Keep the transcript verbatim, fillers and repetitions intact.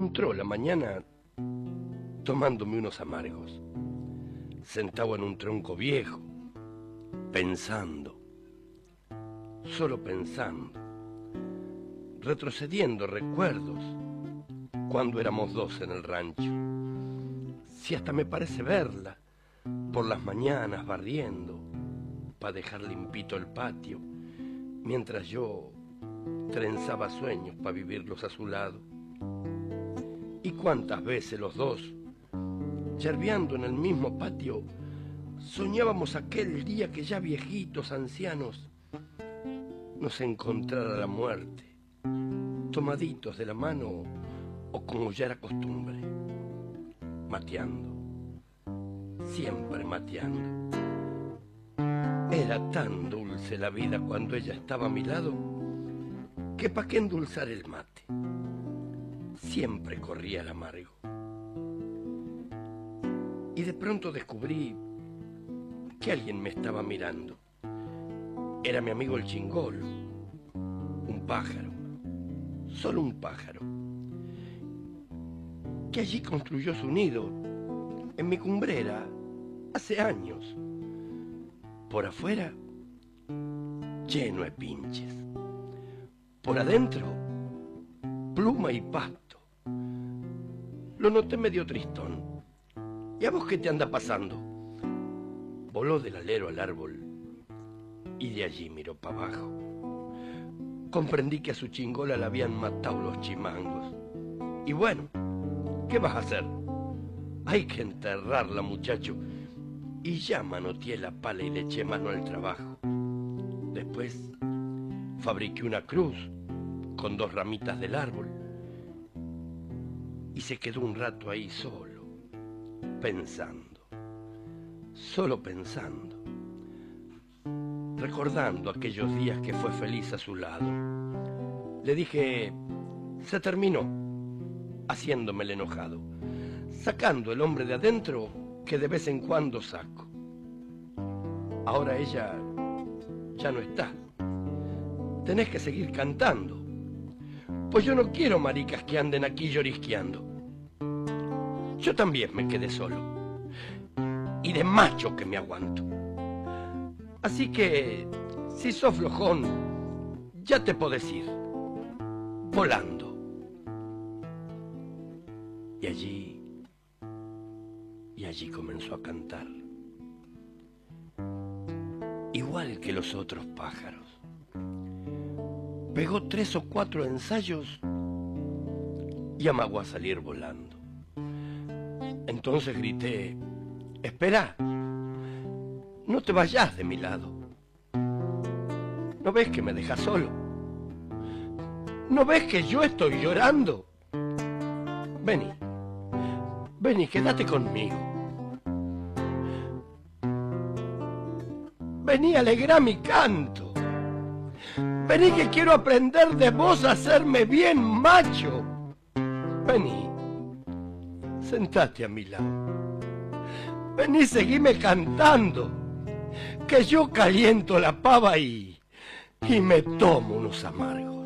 encontró la mañana tomándome unos amargos, sentado en un tronco viejo, pensando, solo pensando, retrocediendo recuerdos cuando éramos dos en el rancho. Si hasta me parece verla por las mañanas barriendo para dejar limpito el patio, mientras yo trenzaba sueños para vivirlos a su lado. Y cuántas veces los dos, yerbeando en el mismo patio, soñábamos aquel día que ya viejitos, ancianos, nos encontrara la muerte, tomaditos de la mano o como ya era costumbre, mateando, siempre mateando. Era tan dulce la vida cuando ella estaba a mi lado, que pa' qué endulzar el mate, siempre corría el amargo. Y de pronto descubrí que alguien me estaba mirando. Era mi amigo el chingolo, un pájaro, solo un pájaro, que allí construyó su nido, en mi cumbrera, hace años. Por afuera, lleno de pinches. Por adentro, pluma y pasto. Lo noté medio tristón. ¿Y a vos qué te anda pasando? Voló del alero al árbol y de allí miró para abajo. Comprendí que a su chingola la habían matado los chimangos. Y bueno, ¿qué vas a hacer? Hay que enterrarla, muchacho. Y ya manoteé la pala y le eché mano al trabajo. Después fabriqué una cruz con dos ramitas del árbol y se quedó un rato ahí solo, pensando, solo pensando, recordando aquellos días que fue feliz a su lado. Le dije, se terminó, haciéndome el enojado, sacando el hombre de adentro que de vez en cuando saco. Ahora ella ya no está. Tenés que seguir cantando. Pues yo no quiero maricas que anden aquí llorisqueando. Yo también me quedé solo. Y de macho que me aguanto. Así que, si sos flojón, ya te podés ir. Volando. Y allí... Y allí comenzó a cantar. Igual que los otros pájaros. Pegó tres o cuatro ensayos y amagó a salir volando. Entonces grité, espera, no te vayas de mi lado. ¿No ves que me dejas solo? ¿No ves que yo estoy llorando? Vení, vení, quédate conmigo. Vení, alegrá mi canto. Vení que quiero aprender de vos a hacerme bien macho. Vení, sentate a mi lado. Vení, seguime cantando, que yo caliento la pava y, y me tomo unos amargos.